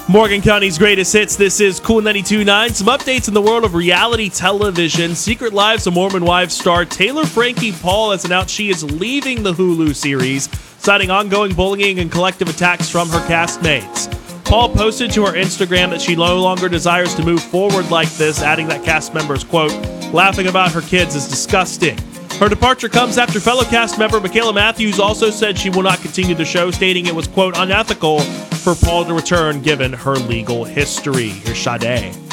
Morgan County's greatest hits. This is Cool 92.9. Some updates in the world of reality television. Secret Lives of Mormon Wives star Taylor Frankie Paul has announced she is leaving the Hulu series, citing ongoing bullying and collective attacks from her castmates. Paul posted to her Instagram that she no longer desires to move forward like this, adding that cast members, quote, laughing about her kids is disgusting. Her departure comes after fellow cast member Michaela Matthews also said she will not continue the show, stating it was, quote, unethical for Paul to return given her legal history. Here's Sade.